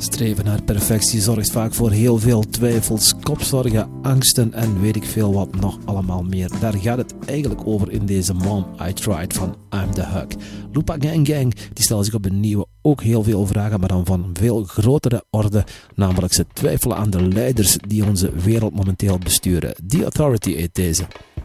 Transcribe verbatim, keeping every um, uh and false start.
Streven naar perfectie zorgt vaak voor heel veel twijfels, kopzorgen, angsten en weet ik veel wat nog allemaal meer. Daar gaat het eigenlijk over in deze Mom, I Tried van I'm the Hug. Lupa Gang Gang die stelt zich op een nieuwe ook heel veel vragen, maar dan van veel grotere orde. Namelijk ze twijfelen aan de leiders die onze wereld momenteel besturen. The Authority heet deze.